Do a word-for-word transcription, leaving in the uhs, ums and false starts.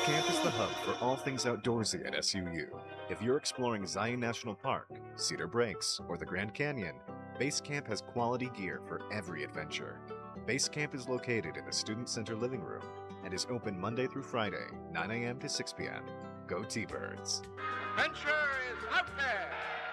Camp is the hub for all things outdoorsy at S U U. If you're exploring Zion National Park, Cedar Breaks, or the Grand Canyon, Base Camp has quality gear for every adventure. Base Camp is located in the Student Center living room and is open Monday through Friday, nine a m to six p m Go T-Birds! Adventure is out there!